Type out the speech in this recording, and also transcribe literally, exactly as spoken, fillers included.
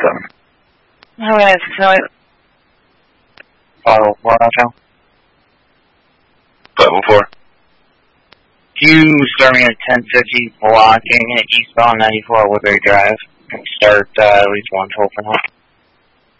seven. Highway nine six nine. Follow four Alpha. five oh four. You start me at ten fifty, blocking at eastbound ninety-four Woodbury Drive. Start uh, at least one toll for now.